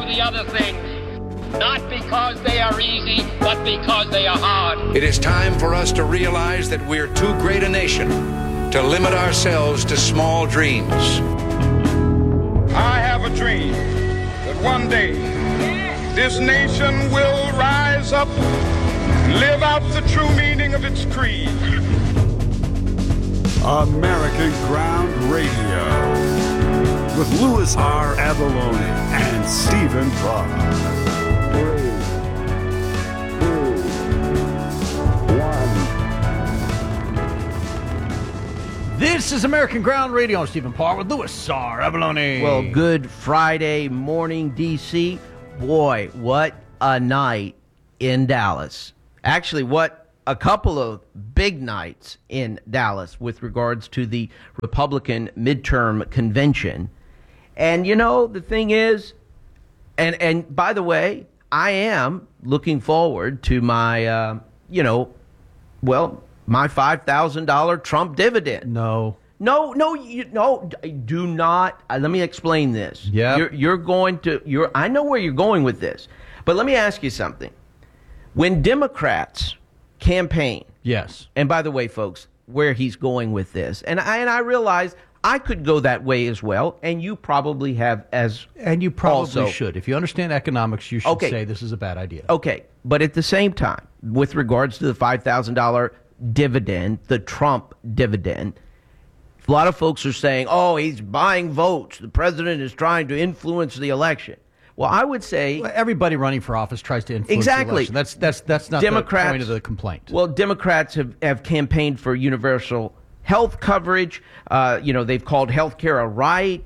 the other things, not because they are easy, but because they are hard. It is time for us to realize that we're too great a nation to limit ourselves to small dreams. I have a dream that one day this nation will rise up, live out the true meaning of its creed. American Ground Radio with Louis R. Avallone and Stephen Parr. 3, 2, 1. This is American Ground Radio. I'm Stephen Parr with Louis R. Avallone. Well, good Friday morning, D.C. Boy, what a night in Dallas. Actually, what a couple of big nights in Dallas with regards to the Republican midterm convention. And, you know, the thing is, and by the way, I am looking forward to my, my $5,000 Trump dividend. No, do not. Let me explain this. Yeah. I know where you're going with this, but let me ask you something. When Democrats campaign. Yes. And by the way, folks, where he's going with this, and I realize I could go that way as well, and you probably have as and you probably also should. If you understand economics, you should say this is a bad idea. Okay, but at the same time, with regards to the $5,000 dividend, the Trump dividend, a lot of folks are saying, "Oh, he's buying votes. The president is trying to influence the election." Well, I would say everybody running for office tries to influence exactly. the election. That's not Democrats, the point of the complaint. Well, Democrats have campaigned for universal health coverage. They've called health care a right.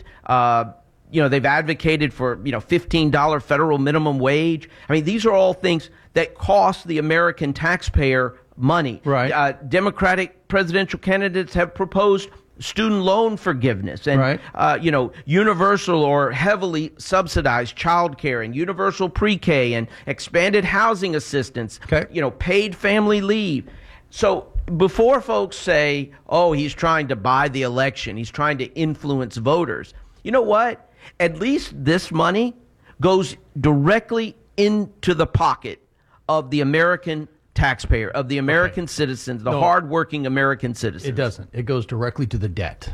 They've advocated for $15 federal minimum wage. I mean, these are all things that cost the American taxpayer money. Right. Democratic presidential candidates have proposed student loan forgiveness and, right. Universal or heavily subsidized child care and universal pre-K and expanded housing assistance, paid family leave. So before folks say, oh, he's trying to buy the election, he's trying to influence voters, you know what? At least this money goes directly into the pocket of the American taxpayer, of the American citizens, the hardworking American citizens. It doesn't. It goes directly to the debt.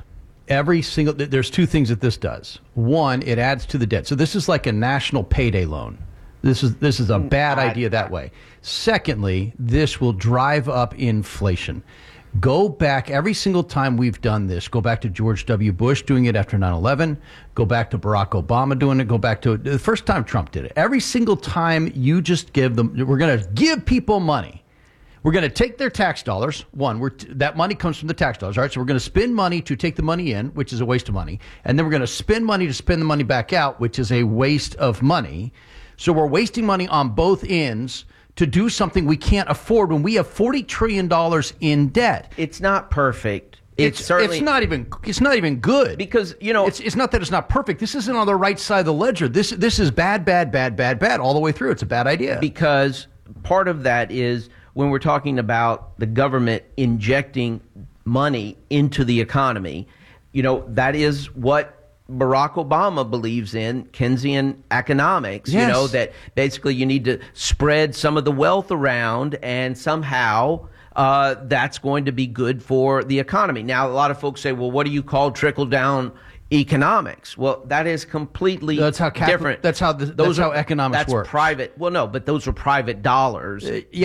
There's two things that this does. One, it adds to the debt. So this is like a national payday loan. This is a bad idea that way. Secondly, this will drive up inflation. Go back every single time we've done this. Go back to George W. Bush doing it after 9/11. Go back to Barack Obama doing it. Go back to the first time Trump did it. Every single time you just give them, we're going to give people money. We're going to take their tax dollars. That money comes from the tax dollars. All right, so we're going to spend money to take the money in, which is a waste of money. And then we're going to spend money to spend the money back out, which is a waste of money. So we're wasting money on both ends to do something we can't afford when we have $40 trillion in debt. It's not perfect. It's not even good. Because, it's not that it's not perfect. This isn't on the right side of the ledger. This is bad all the way through. It's a bad idea. Because part of that is when we're talking about the government injecting money into the economy, that is what Barack Obama believes in, Keynesian economics, yes. That basically you need to spread some of the wealth around and somehow that's going to be good for the economy. Now, a lot of folks say, well, what do you call trickle-down economics? Well, that is completely different. That's how economics work. That's private. Well, no, but those are private dollars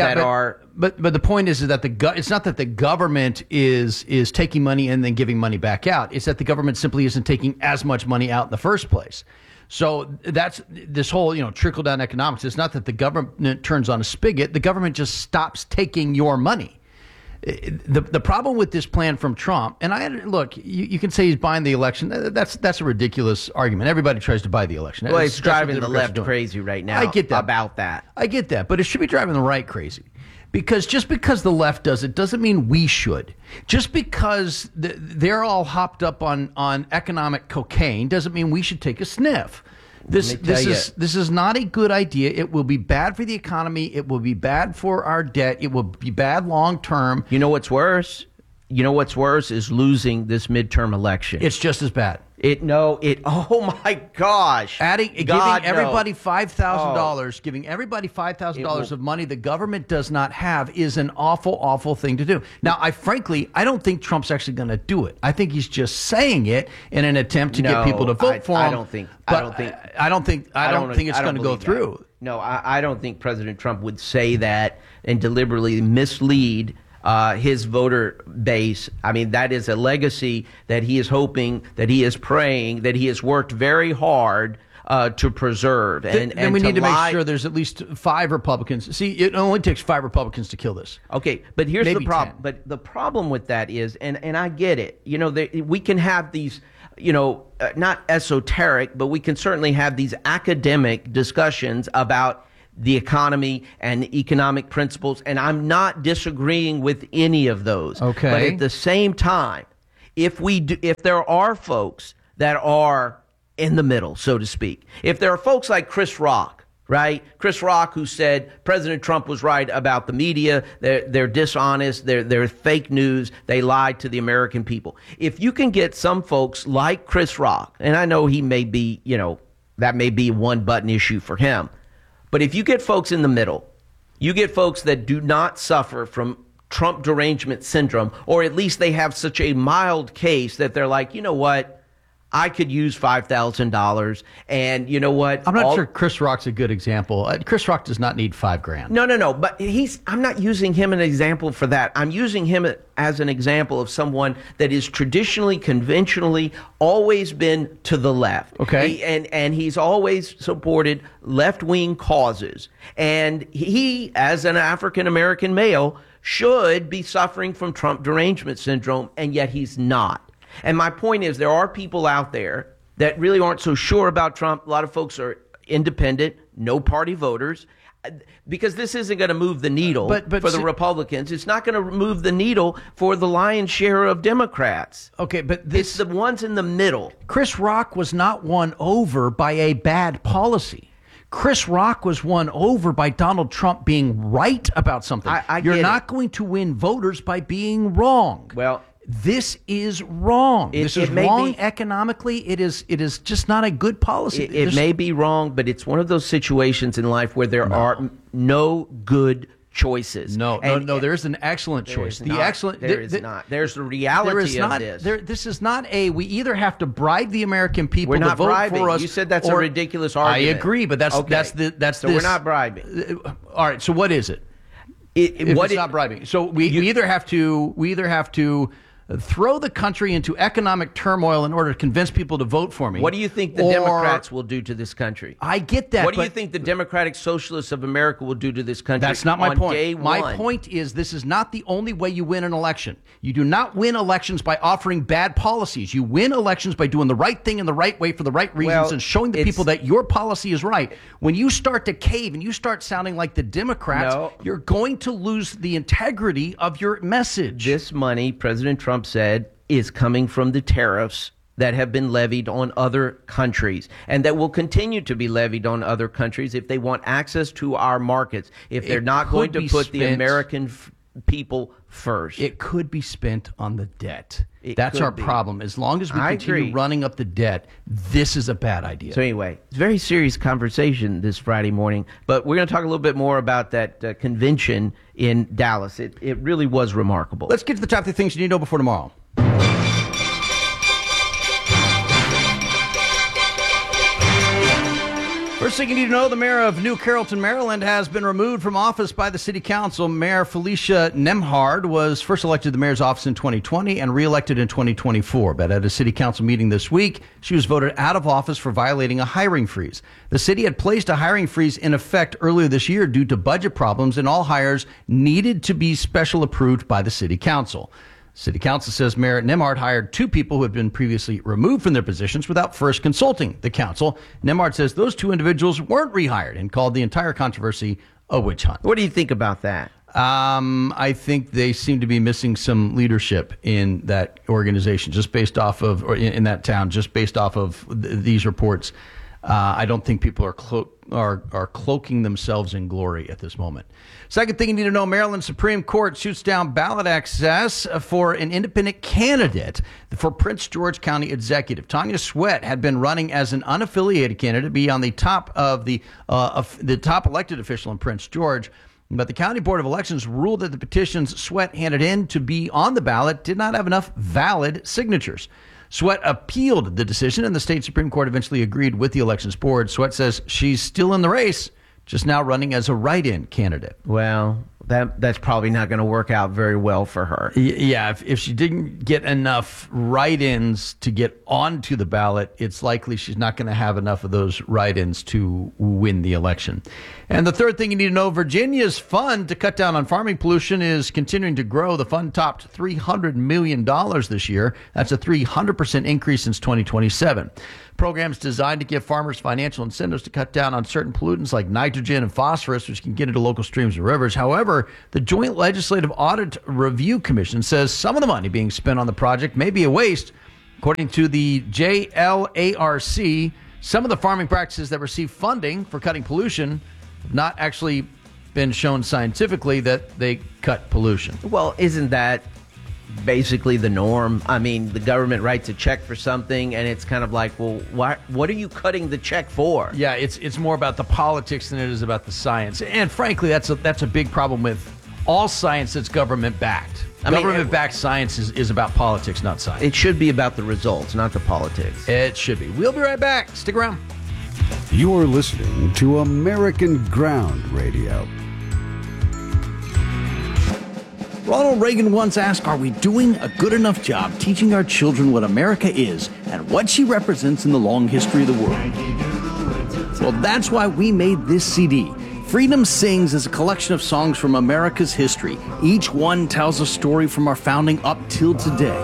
But the point is that it's not that the government is taking money and then giving money back out. It's that the government simply isn't taking as much money out in the first place. So that's this whole trickle down economics. It's not that the government turns on a spigot. The government just stops taking your money. The problem with this plan from Trump, and look, you can say he's buying the election. That's a ridiculous argument. Everybody tries to buy the election. Well, it's driving the left crazy right now. I get that. About that. I get that, but it should be driving the right crazy. Because just because the left does it doesn't mean we should. Just because they're all hopped up on economic cocaine doesn't mean we should take a sniff. This is not a good idea. It will be bad for the economy. It will be bad for our debt. It will be bad long term. You know what's worse? You know what's worse is losing this midterm election. It's just as bad. Oh my gosh. Giving everybody $5,000, giving everybody $5,000 of money the government does not have is an awful, awful thing to do. Now, I don't think Trump's actually going to do it. I think he's just saying it in an attempt to get people to vote for him. I don't think it's going to go through. No, I don't think President Trump would say that and deliberately mislead his voter base. I mean, that is a legacy that he is hoping, that he is praying, that he has worked very hard to preserve. Then we need to make sure there's at least 5 Republicans. See, it only takes 5 Republicans to kill this. Okay, but here's the problem. 10. But the problem with that is, and I get it, we can have these, not esoteric, but we can certainly have these academic discussions about the economy and economic principles, and I'm not disagreeing with any of those. Okay. But at the same time, if there are folks that are in the middle, so to speak, if there are folks like Chris Rock, right? Chris Rock, who said President Trump was right about the media, they're dishonest, they're fake news, they lied to the American people. If you can get some folks like Chris Rock, and I know he may be, that may be one button issue for him, but if you get folks in the middle, you get folks that do not suffer from Trump derangement syndrome, or at least they have such a mild case that they're like, you know what, I could use $5,000, and you know what? I'm not sure Chris Rock's a good example. Chris Rock does not need $5,000. No. But I'm not using him as an example for that. I'm using him as an example of someone that is traditionally, conventionally, always been to the left. Okay. And he's always supported left-wing causes. And he, as an African-American male, should be suffering from Trump derangement syndrome, and yet he's not. And my point is, there are people out there that really aren't so sure about Trump. A lot of folks are independent, no party voters, because this isn't going to move the needle for the Republicans. It's not going to move the needle for the lion's share of Democrats. Okay, but it's the ones in the middle. Chris Rock was not won over by a bad policy. Chris Rock was won over by Donald Trump being right about something. You're not going to win voters by being wrong. Well, this is wrong. This is wrong economically. It is just not a good policy. It may be wrong, but it's one of those situations in life where there are no good choices. No. There's an excellent choice. There is not. There's the reality of this. This is not we either have to bribe the American people we're not to vote bribing. For us. You said that's a ridiculous argument. I agree, but that's so we're not bribing. All right. So what is it? It's not bribing. So we either have to throw the country into economic turmoil in order to convince people to vote for me. What do you think the Democrats will do to this country? I get that. What do you think the Democratic Socialists of America will do to this country? That's not my point. Day one? My point is, this is not the only way you win an election. You do not win elections by offering bad policies. You win elections by doing the right thing in the right way for the right reasons and showing the people that your policy is right. When you start to cave and you start sounding like the Democrats, you're going to lose the integrity of your message. This money, President Trump said, is coming from the tariffs that have been levied on other countries and that will continue to be levied on other countries if they want access to our markets, if they're not going to put the American people first. It could be spent on the debt. That's our problem. As long as we continue running up the debt, this is a bad idea. So anyway, it's a very serious conversation this Friday morning, but we're going to talk a little bit more about that convention in Dallas. It really was remarkable. Let's get to the top 3 things you need to know before tomorrow. First thing you need to know, the mayor of New Carrollton, Maryland, has been removed from office by the city council. Mayor Felicia Nemhard was first elected to the mayor's office in 2020 and reelected in 2024. But at a city council meeting this week, she was voted out of office for violating a hiring freeze. The city had placed a hiring freeze in effect earlier this year due to budget problems, and all hires needed to be special approved by the city council. City Council says Mayor Nemhard hired 2 people who had been previously removed from their positions without first consulting the council. Nemhard says those 2 individuals weren't rehired and called the entire controversy a witch hunt. What do you think about that? I think they seem to be missing some leadership in that organization, just based off of, or in that town, just based off of these reports. I don't think people are cloaking themselves in glory at this moment. Second thing you need to know, Maryland Supreme Court shoots down ballot access for an independent candidate for Prince George County Executive. Tanya Sweat had been running as an unaffiliated candidate, be on the top of the top elected official in Prince George. But the County Board of Elections ruled that the petitions Sweat handed in to be on the ballot did not have enough valid signatures. Sweat appealed the decision, and the state Supreme Court eventually agreed with the elections board. Sweat says she's still in the race, just now running as a write-in candidate. Well, that's probably not going to work out very well for her. Yeah, if she didn't get enough write-ins to get onto the ballot, it's likely she's not going to have enough of those write-ins to win the election. And the third thing you need to know, Virginia's fund to cut down on farming pollution is continuing to grow. The fund topped $300 million this year. That's a 300% increase since 2027. Programs designed to give farmers financial incentives to cut down on certain pollutants like nitrogen and phosphorus, which can get into local streams and rivers. However, the Joint Legislative Audit Review Commission says some of the money being spent on the project may be a waste. According to the JLARC, some of the farming practices that receive funding for cutting pollution have not actually been shown scientifically that they cut pollution. Well, isn't that basically the norm? I mean, the government writes a check for something, and it's kind of like, well, what are you cutting the check for? Yeah, it's more about the politics than it is about the science. And frankly, that's a big problem with all science that's government-backed. Government-backed science is about politics, not science. It should be about the results, not the politics. It should be. We'll be right back. Stick around. You're listening to American Ground Radio. Ronald Reagan once asked, are we doing a good enough job teaching our children what America is and what she represents in the long history of the world? Well, that's why we made this CD. Freedom Sings is a collection of songs from America's history. Each one tells a story from our founding up till today.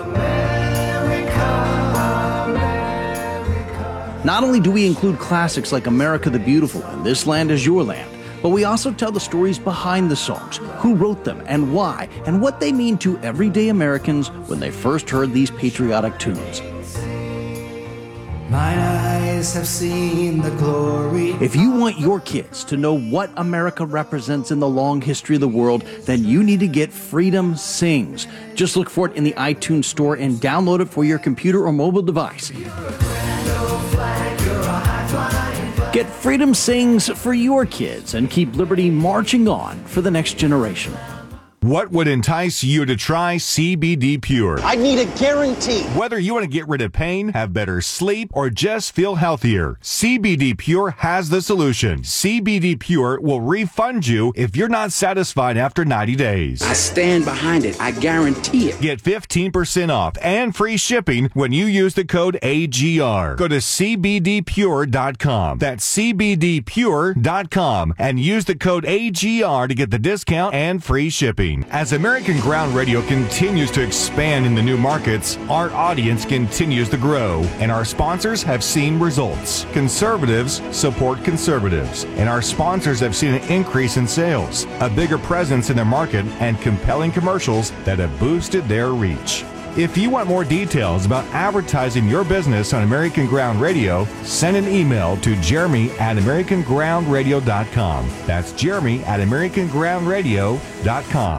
Not only do we include classics like America the Beautiful and This Land Is Your Land, but we also tell the stories behind the songs, who wrote them and why, and what they mean to everyday Americans when they first heard these patriotic tunes. Mine eyes have seen the glory. If you want your kids to know what America represents in the long history of the world, then you need to get Freedom Sings. Just look for it in the iTunes store and download it for your computer or mobile device. Get Freedom Sings for your kids and keep liberty marching on for the next generation. What would entice you to try CBD Pure? I need a guarantee. Whether you want to get rid of pain, have better sleep, or just feel healthier, CBD Pure has the solution. CBD Pure will refund you if you're not satisfied after 90 days. I stand behind it. I guarantee it. Get 15% off and free shipping when you use the code AGR. Go to CBDPure.com. That's CBDPure.com and use the code AGR to get the discount and free shipping. As American Ground Radio continues to expand in the new markets, our audience continues to grow, and our sponsors have seen results. Conservatives support conservatives, and our sponsors have seen an increase in sales, a bigger presence in their market, and compelling commercials that have boosted their reach. If you want more details about advertising your business on American Ground Radio, send an email to Jeremy@AmericanGroundRadio.com. That's Jeremy@AmericanGroundRadio.com.